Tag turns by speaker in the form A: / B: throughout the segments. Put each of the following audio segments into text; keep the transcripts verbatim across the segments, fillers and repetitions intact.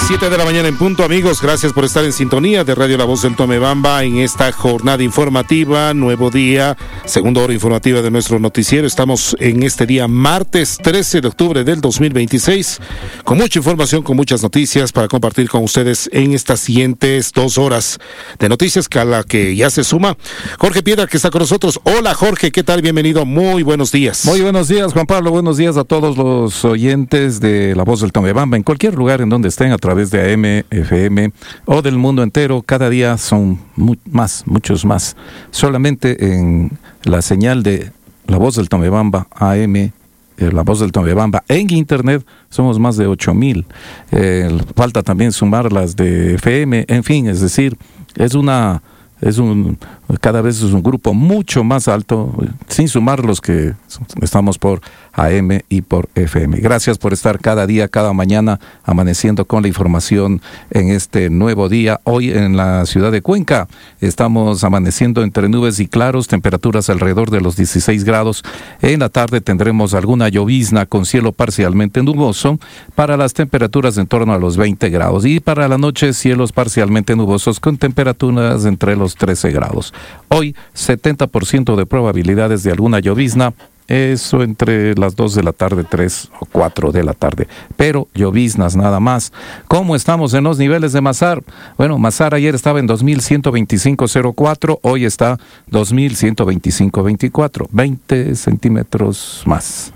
A: Siete de la mañana en punto, amigos. Gracias por estar en sintonía de Radio La Voz del Tomebamba en esta jornada informativa, nuevo día, segunda hora informativa de nuestro noticiero. Estamos en este día martes trece de octubre del dos mil veintiséis, con mucha información, con muchas noticias para compartir con ustedes en estas siguientes dos horas de noticias, que a la que ya se suma Jorge Piedra, que está con nosotros. Hola, Jorge, ¿qué tal? Bienvenido, muy buenos días.
B: Muy buenos días, Juan Pablo. Buenos días a todos los oyentes de La Voz del Tomebamba en cualquier lugar en donde estén, a través de A M, F M o del mundo entero. Cada día son mu- más, muchos más. Solamente en la señal de La Voz del Tomebamba, A M, eh, La Voz del Tomebamba en internet, somos más de ocho mil. Eh, falta también sumar las de F M, en fin, es decir, es una... Es un, cada vez es un grupo mucho más alto, sin sumar los que estamos por A M y por F M. Gracias por estar cada día, cada mañana, amaneciendo con la información en este nuevo día. Hoy en la ciudad de Cuenca estamos amaneciendo entre nubes y claros, temperaturas alrededor de los dieciséis grados. En la tarde tendremos alguna llovizna con cielo parcialmente nuboso, para las temperaturas en torno a los veinte grados. Y para la noche, cielos parcialmente nubosos con temperaturas entre los trece grados. Hoy, setenta por ciento de probabilidades de alguna llovizna, eso entre las dos de la tarde, tres o cuatro de la tarde, pero lloviznas nada más. ¿Cómo estamos en los niveles de Masar? Bueno, Masar ayer estaba en dos mil ciento veinticinco punto cero cuatro, hoy está dos mil ciento veinticinco punto veinticuatro, veinte centímetros más.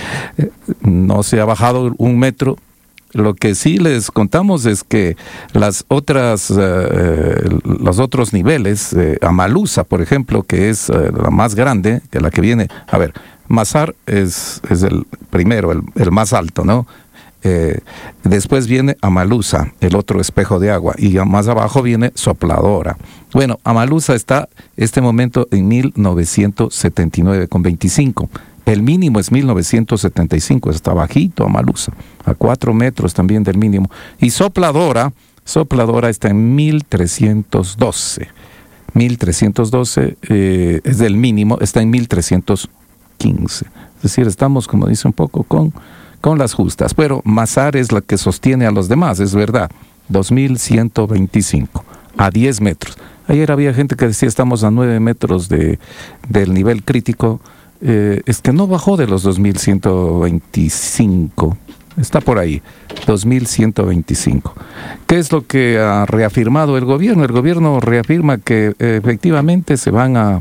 B: No se ha bajado un metro. Lo que sí les contamos es que las otras, eh, los otros niveles, eh, Amalusa, por ejemplo, que es eh, la más grande, que la que viene, a ver, Masar es, es el primero, el, el más alto, ¿no? Eh, después viene Amalusa, el otro espejo de agua, y más abajo viene Sopladora. Bueno, Amalusa está este momento en mil novecientos setenta y nueve punto veinticinco. El mínimo es mil novecientos setenta y cinco, está bajito Amalusa, a cuatro metros también del mínimo. Y Sopladora, Sopladora está en mil trescientos doce. mil trescientos doce eh, es del mínimo, está en mil trescientos quince. Es decir, estamos, como dice un poco, con, con las justas. Pero Masar es la que sostiene a los demás, es verdad, dos mil ciento veinticinco, a diez metros. Ayer había gente que decía estamos a nueve metros de, del nivel crítico. Eh, es que no bajó de los dos mil ciento veinticinco, está por ahí, dos mil ciento veinticinco. ¿Qué es lo que ha reafirmado el gobierno? El gobierno reafirma que eh, efectivamente se van a,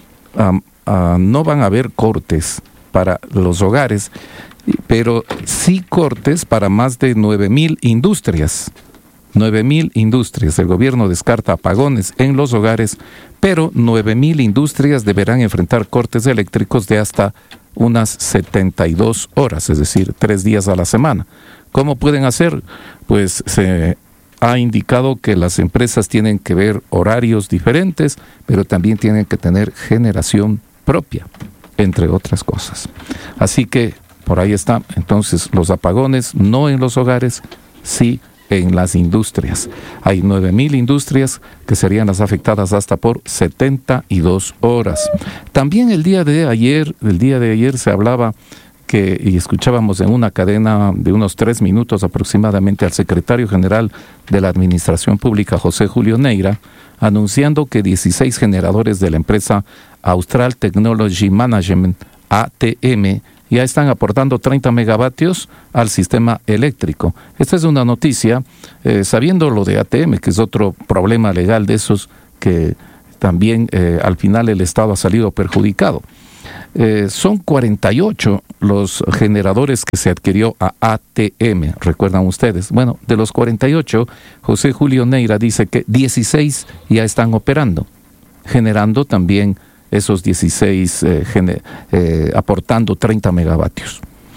B: a, a, no van a haber cortes para los hogares, pero sí cortes para más de nueve mil industrias. nueve mil industrias. El gobierno descarta apagones en los hogares, pero nueve mil industrias deberán enfrentar cortes eléctricos de hasta unas setenta y dos horas, es decir, tres días a la semana. ¿Cómo pueden hacer? Pues se ha indicado que las empresas tienen que ver horarios diferentes, pero también tienen que tener generación propia, entre otras cosas. Así que por ahí está. Entonces, los apagones no en los hogares, sí en las industrias. Hay nueve mil industrias que serían las afectadas hasta por setenta y dos horas. También el día de ayer, el día de ayer se hablaba que, y escuchábamos en una cadena de unos tres minutos aproximadamente al secretario general de la Administración Pública, José Julio Neira, anunciando que dieciséis generadores de la empresa Austral Technology Management, A T M, ya están aportando treinta megavatios al sistema eléctrico. Esta es una noticia, eh, sabiendo lo de A T M, que es otro problema legal de esos que también eh, al final el Estado ha salido perjudicado. Eh, son cuarenta y ocho los generadores que se adquirió a A T M, ¿recuerdan ustedes? Bueno, de los cuarenta y ocho, José Julio Neira dice que dieciséis ya están operando, generando también esos dieciséis, eh, gene, eh, aportando treinta megavatios.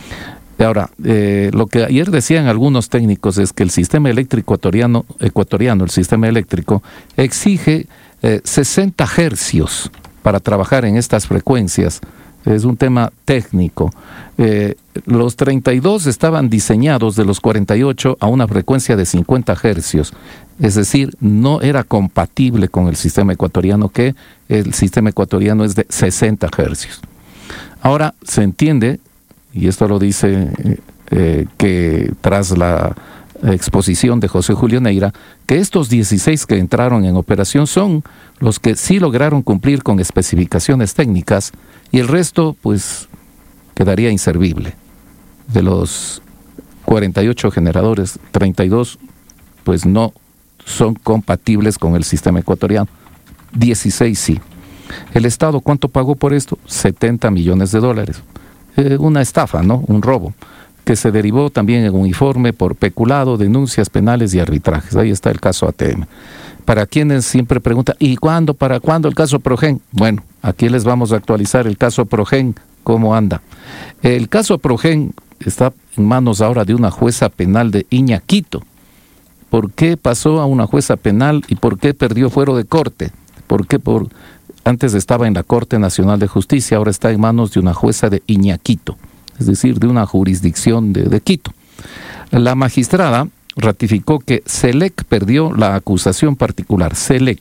B: Ahora, eh, lo que ayer decían algunos técnicos es que el sistema eléctrico ecuatoriano, ecuatoriano el sistema eléctrico, exige eh, sesenta hercios para trabajar en estas frecuencias. Es un tema técnico. Eh, los treinta y dos estaban diseñados de los cuarenta y ocho a una frecuencia de cincuenta hercios. Es decir, no era compatible con el sistema ecuatoriano, que el sistema ecuatoriano es de sesenta hercios. Ahora se entiende, y esto lo dice, eh, que tras la exposición de José Julio Neira, que estos dieciséis que entraron en operación son los que sí lograron cumplir con especificaciones técnicas y el resto pues quedaría inservible. De los cuarenta y ocho generadores, treinta y dos pues no son compatibles con el sistema ecuatoriano, dieciséis sí. El Estado, ¿cuánto pagó por esto? setenta millones de dólares. Eh, una estafa, ¿no? Un robo, que se derivó también en un informe por peculado, denuncias penales y arbitrajes. Ahí está el caso A T M. Para quienes siempre preguntan, ¿y cuándo, para cuándo el caso Progen? Bueno, aquí les vamos a actualizar el caso Progen, cómo anda. El caso Progen está en manos ahora de una jueza penal de Iñaquito. ¿Por qué pasó a una jueza penal y por qué perdió fuero de corte? ¿Por qué? Por, antes estaba en la Corte Nacional de Justicia, ahora está en manos de una jueza de Iñaquito, es decir, de una jurisdicción de, de Quito. La magistrada ratificó que SELEC perdió la acusación particular. SELEC,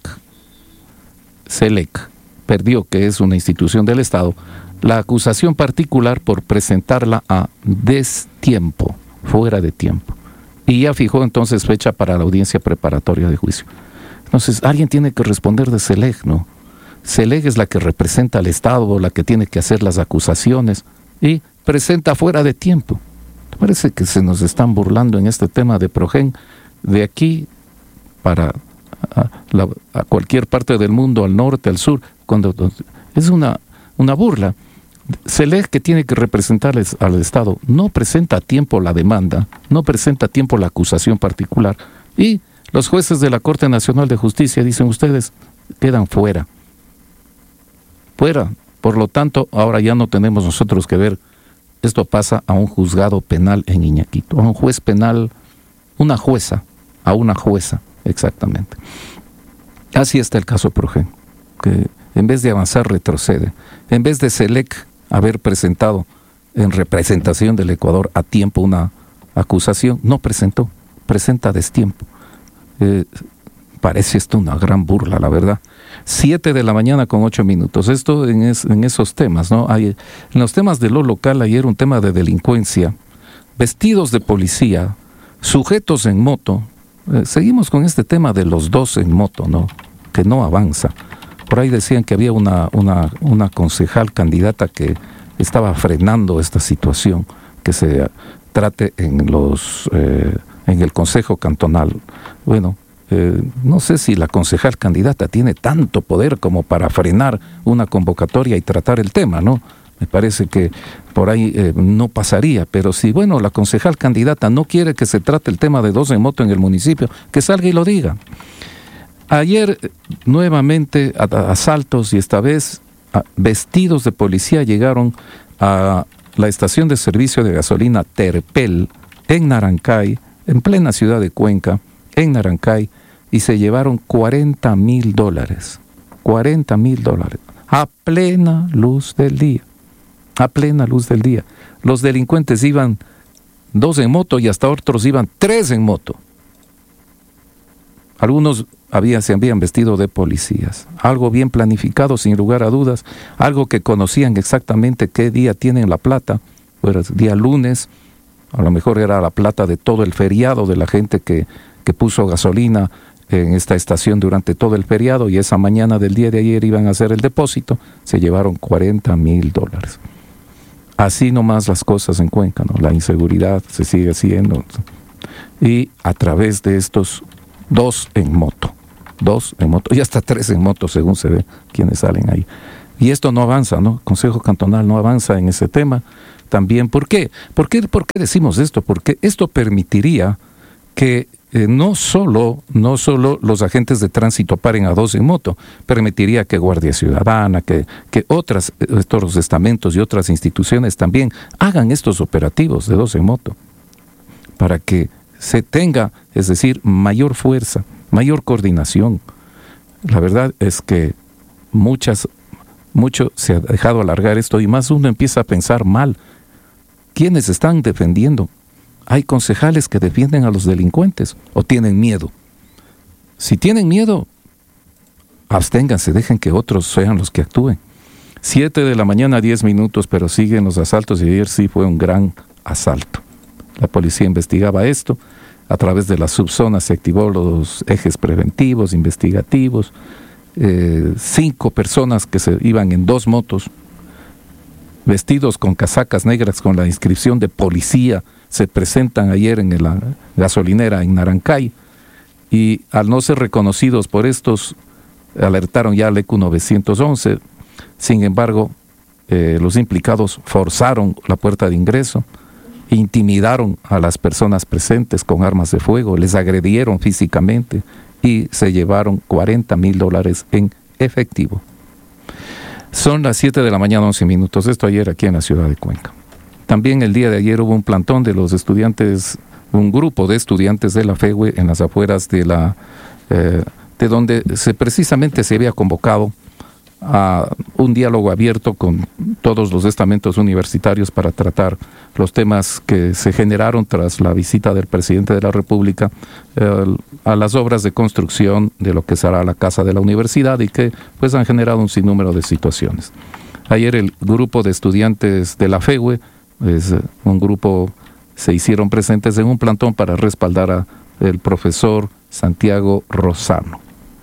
B: SELEC perdió, que es una institución del Estado, la acusación particular por presentarla a destiempo, fuera de tiempo. Y ya fijó entonces fecha para la audiencia preparatoria de juicio. Entonces, alguien tiene que responder de SELEC, ¿no? SELEC es la que representa al Estado, la que tiene que hacer las acusaciones y presenta fuera de tiempo. Parece que se nos están burlando en este tema de Progen, de aquí para a, la, a cualquier parte del mundo, al norte, al sur, cuando es una, una burla. SELEC, que tiene que representar al Estado, no presenta a tiempo la demanda, no presenta a tiempo la acusación particular, y los jueces de la Corte Nacional de Justicia dicen, ustedes quedan fuera. Fuera. Por lo tanto, ahora ya no tenemos nosotros que ver. Esto pasa a un juzgado penal en Iñaquito, a un juez penal, una jueza, a una jueza, exactamente. Así está el caso Progen, que en vez de avanzar retrocede. En vez de SELEC haber presentado en representación del Ecuador a tiempo una acusación, no presentó, presenta a destiempo. Eh, parece esto una gran burla, la verdad. Siete de la mañana con ocho minutos. Esto en, es, en esos temas, ¿no? Hay, en los temas de lo local, ayer un tema de delincuencia, vestidos de policía, sujetos en moto. Eh, seguimos con este tema de los dos en moto, ¿no? Que no avanza. Por ahí decían que había una, una, una concejal candidata que estaba frenando esta situación, que se trate en los eh, en el Consejo Cantonal. Bueno, Eh, no sé si la concejal candidata tiene tanto poder como para frenar una convocatoria y tratar el tema, ¿no? Me parece que por ahí eh, no pasaría, pero si, bueno, la concejal candidata no quiere que se trate el tema de dos en moto en el municipio, que salga y lo diga. Ayer, nuevamente, a, a asaltos y esta vez a, vestidos de policía llegaron a la estación de servicio de gasolina Terpel en Narancay, en plena ciudad de Cuenca, en Narancay, y se llevaron cuarenta mil dólares, cuarenta mil dólares, a plena luz del día, a plena luz del día. Los delincuentes iban dos en moto y hasta otros iban tres en moto. Algunos había, se habían vestido de policías, algo bien planificado sin lugar a dudas, algo que conocían exactamente qué día tienen la plata, pues día lunes, a lo mejor era la plata de todo el feriado de la gente que que puso gasolina en esta estación durante todo el feriado y esa mañana del día de ayer iban a hacer el depósito, se llevaron cuarenta mil dólares. Así nomás las cosas en Cuenca, ¿no? La inseguridad se sigue haciendo. Y a través de estos dos en moto, dos en moto, y hasta tres en moto según se ve quienes salen ahí. Y esto no avanza, ¿no? El Consejo Cantonal no avanza en ese tema. También, ¿por qué? ¿Por qué, por qué decimos esto? Porque esto permitiría que Eh, no solo, no solo los agentes de tránsito paren a dos en moto, permitiría que Guardia Ciudadana, que, que otras, estos estamentos y otras instituciones también hagan estos operativos de dos en moto, para que se tenga, es decir, mayor fuerza, mayor coordinación. La verdad es que muchas, mucho se ha dejado alargar esto y más uno empieza a pensar mal. ¿Quiénes están defendiendo? Hay concejales que defienden a los delincuentes o tienen miedo. Si tienen miedo, absténganse, dejen que otros sean los que actúen. Siete de la mañana, diez minutos, pero siguen los asaltos y ayer sí fue un gran asalto. La policía investigaba esto a través de la subzona se activó los ejes preventivos, investigativos. Eh, cinco personas que se iban en dos motos, vestidos con casacas negras con la inscripción de policía, se presentan ayer en la gasolinera en Narancay, y al no ser reconocidos por estos, alertaron ya al E Q novecientos once. Sin embargo, eh, los implicados forzaron la puerta de ingreso, intimidaron a las personas presentes con armas de fuego, les agredieron físicamente y se llevaron cuarenta mil dólares en efectivo. Son las siete de la mañana, once minutos. Esto ayer aquí en la ciudad de Cuenca. También el día de ayer hubo un plantón de los estudiantes, un grupo de estudiantes de la FEWE en las afueras de la, eh, de donde se precisamente se había convocado a un diálogo abierto con todos los estamentos universitarios para tratar los temas que se generaron tras la visita del presidente de la República eh, a las obras de construcción de lo que será la casa de la universidad, y que pues han generado un sinnúmero de situaciones. Ayer el grupo de estudiantes de la FEWE, es un grupo, se hicieron presentes en un plantón para respaldar a el profesor Santiago Rosano.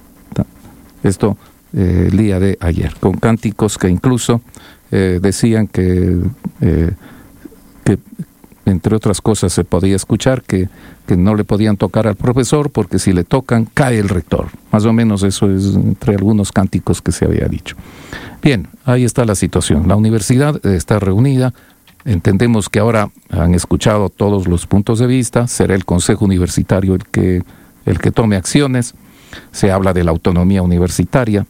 B: Esto Eh, el día de ayer, con cánticos que incluso eh, decían que, eh, que, entre otras cosas, se podía escuchar que, que no le podían tocar al profesor porque si le tocan, cae el rector. Más o menos eso es entre algunos cánticos que se había dicho. Bien, ahí está la situación. La universidad está reunida. Entendemos que ahora han escuchado todos los puntos de vista. Será el Consejo Universitario el que, el que tome acciones. Se habla de la autonomía universitaria.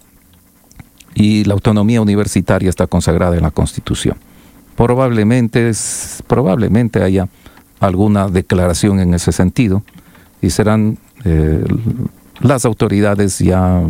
B: Y la autonomía universitaria está consagrada en la Constitución. Probablemente, probablemente haya alguna declaración en ese sentido, y serán eh, las autoridades ya,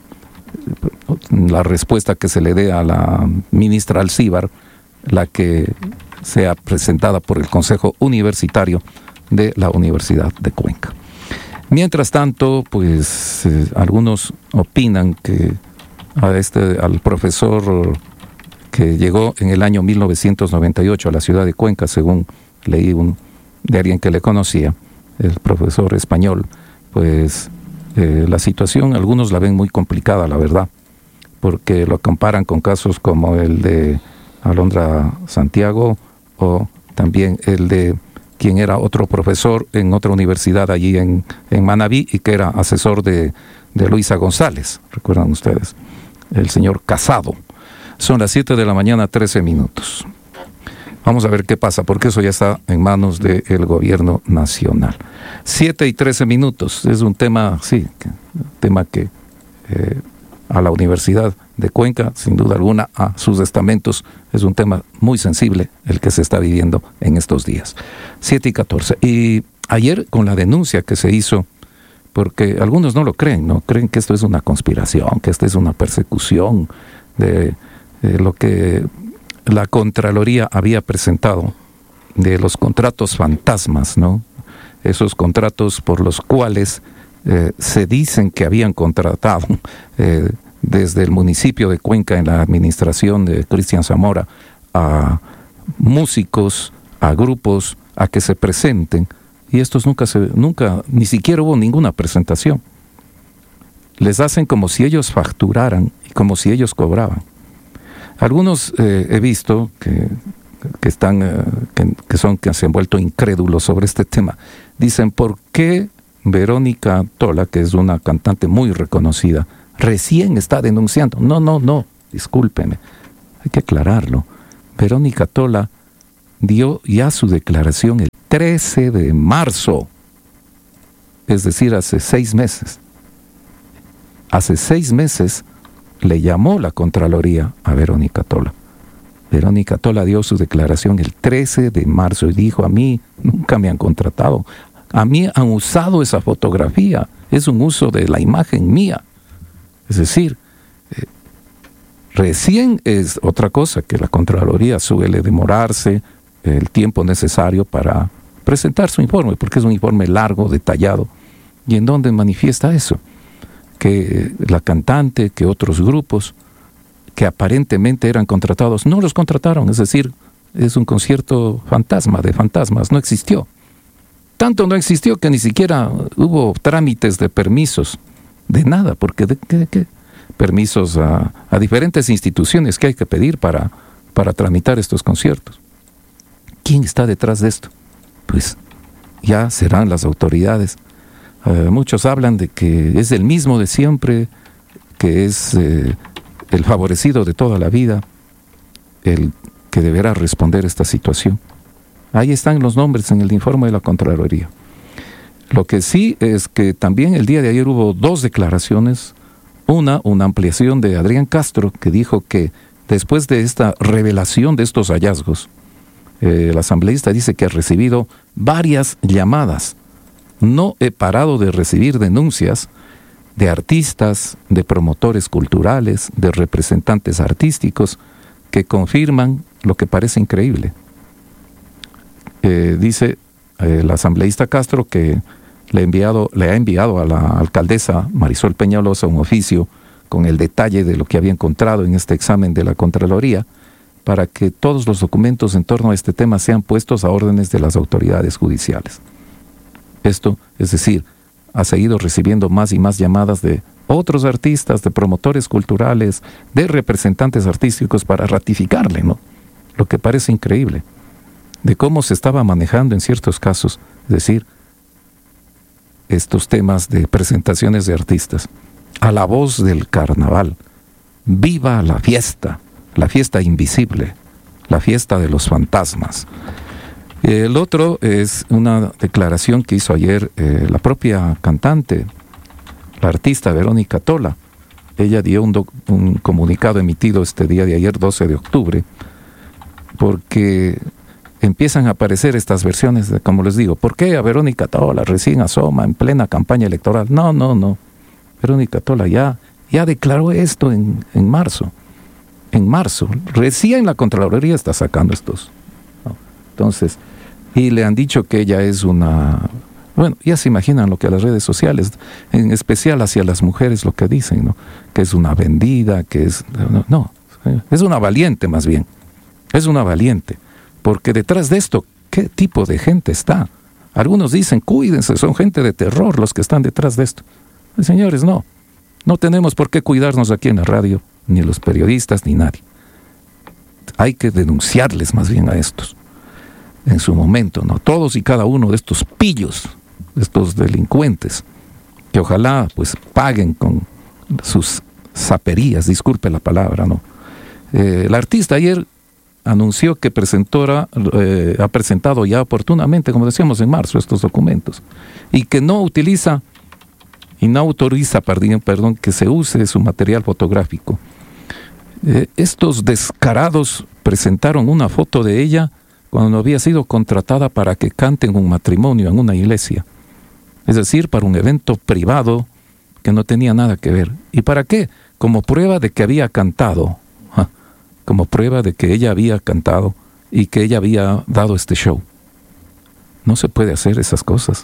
B: la respuesta que se le dé a la ministra Alcíbar, la que sea presentada por el Consejo Universitario de la Universidad de Cuenca. Mientras tanto, pues eh, algunos opinan que a este, al profesor que llegó en el año mil novecientos noventa y ocho a la ciudad de Cuenca, según leí un, de alguien que le conocía, el profesor español, pues eh, la situación algunos la ven muy complicada, la verdad, porque lo comparan con casos como el de Alondra Santiago, o también el de quien era otro profesor en otra universidad allí en, en Manabí, y que era asesor de, de Luisa González, ¿recuerdan ustedes? El señor Casado. Son las siete de la mañana, trece minutos. Vamos a ver qué pasa, porque eso ya está en manos del gobierno nacional. siete y trece minutos. Es un tema, sí, un tema que eh, a la Universidad de Cuenca, sin duda alguna, a sus estamentos, es un tema muy sensible el que se está viviendo en estos días. siete y catorce. Y ayer, con la denuncia que se hizo, porque algunos no lo creen, ¿no? Creen que esto es una conspiración, que esto es una persecución de, de lo que la Contraloría había presentado, de los contratos fantasmas, ¿no? Esos contratos por los cuales eh, se dicen que habían contratado eh, desde el municipio de Cuenca, en la administración de Cristian Zamora, a músicos, a grupos, a que se presenten. Y estos nunca, se, nunca, ni siquiera hubo ninguna presentación. Les hacen como si ellos facturaran y como si ellos cobraban. Algunos eh, he visto que, que están, eh, que, que son, que se han vuelto incrédulos sobre este tema. Dicen, ¿por qué Verónica Tola, que es una cantante muy reconocida, recién está denunciando? No, no, no, discúlpeme, hay que aclararlo. Verónica Tola dio ya su declaración el trece de marzo, es decir, hace seis meses. Hace seis meses le llamó la Contraloría a Verónica Tola. Verónica Tola dio su declaración el trece de marzo y dijo, a mí nunca me han contratado, a mí han usado esa fotografía, es un uso de la imagen mía. Es decir, eh, recién es otra cosa, que la Contraloría suele demorarse el tiempo necesario para presentar su informe, porque es un informe largo, detallado, y en donde manifiesta eso, que la cantante, que otros grupos que aparentemente eran contratados, no los contrataron, es decir, es un concierto fantasma, de fantasmas, no existió. Tanto no existió que ni siquiera hubo trámites de permisos, de nada, porque de qué, qué? permisos a, a diferentes instituciones que hay que pedir para, para tramitar estos conciertos. ¿Quién está detrás de esto? Pues ya serán las autoridades. Uh, muchos hablan de que es el mismo de siempre, que es eh, el favorecido de toda la vida, el que deberá responder a esta situación. Ahí están los nombres en el informe de la Contraloría. Lo que sí es que también el día de ayer hubo dos declaraciones. Una, una ampliación de Adrián Castro, que dijo que después de esta revelación de estos hallazgos, eh, el asambleísta dice que ha recibido varias llamadas. No he parado de recibir denuncias de artistas, de promotores culturales, de representantes artísticos que confirman lo que parece increíble. Eh, dice eh, el asambleísta Castro que le, enviado, le ha enviado a la alcaldesa Marisol Peñalosa un oficio con el detalle de lo que había encontrado en este examen de la Contraloría para que todos los documentos en torno a este tema sean puestos a órdenes de las autoridades judiciales. Esto, es decir, ha seguido recibiendo más y más llamadas de otros artistas, de promotores culturales, de representantes artísticos para ratificarle, ¿no? Lo que parece increíble, de cómo se estaba manejando en ciertos casos, es decir, estos temas de presentaciones de artistas. A la voz del carnaval, viva la fiesta, la fiesta invisible, la fiesta de los fantasmas. El otro es una declaración que hizo ayer eh, la propia cantante, la artista Verónica Tola. Ella dio un, doc, un comunicado emitido este día de ayer, doce de octubre, porque empiezan a aparecer estas versiones de, como les digo, ¿por qué a Verónica Tola recién asoma en plena campaña electoral? No, no, no. Verónica Tola ya, ya declaró esto en, en marzo. En marzo. Recién la Contraloría está sacando estos. ¿No? Entonces, y le han dicho que ella es una... Bueno, ya se imaginan lo que las redes sociales, en especial hacia las mujeres, lo que dicen, ¿no? Que es una vendida, que es... No, no, es una valiente más bien. Es una valiente. Porque detrás de esto, ¿qué tipo de gente está? Algunos dicen, cuídense, son gente de terror los que están detrás de esto. Señores, no. No tenemos por qué cuidarnos aquí en la radio, ni los periodistas, ni nadie. Hay que denunciarles más bien a estos. En su momento, ¿no? Todos y cada uno de estos pillos, de estos delincuentes, que ojalá pues paguen con sus zaperías, disculpe la palabra, ¿no? Eh, el artista ayer anunció que presentora, eh, ha presentado ya oportunamente, como decíamos en marzo, estos documentos, y que no utiliza y no autoriza, perdón, perdón, que se use su material fotográfico. Eh, estos descarados presentaron una foto de ella cuando había sido contratada para que cante en un matrimonio, en una iglesia. Es decir, para un evento privado que no tenía nada que ver. ¿Y para qué? Como prueba de que había cantado, ¿ja? Como prueba de que ella había cantado y que ella había dado este show. No se puede hacer esas cosas.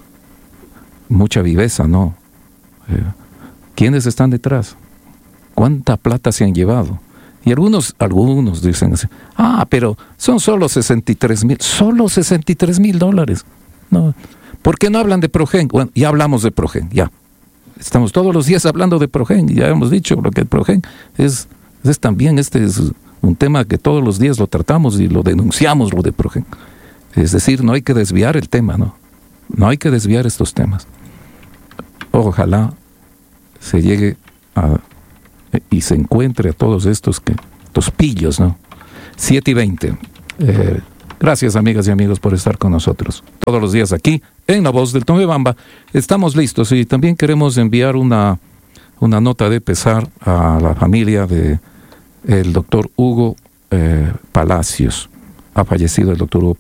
B: Mucha viveza, ¿no? Eh, ¿Quiénes están detrás? ¿Cuánta plata se han llevado? Y algunos, algunos dicen así, ah, pero son solo sesenta y tres mil, solo sesenta y tres mil dólares. No. ¿Por qué no hablan de Progen? Bueno, ya hablamos de Progen, ya. Estamos todos los días hablando de Progen, ya hemos dicho lo que el Progen es, es también, este es un tema que todos los días lo tratamos y lo denunciamos, lo de Progen. Es decir, no hay que desviar el tema, ¿no? No hay que desviar estos temas. Ojalá se llegue a, y se encuentre a todos estos, que, estos pillos, ¿no? siete y veinte. Eh, gracias, amigas y amigos, por estar con nosotros todos los días aquí en La Voz del Tomebamba. Estamos listos y también queremos enviar una, una nota de pesar a la familia de el doctor Hugo eh, Palacios. Ha fallecido el doctor Hugo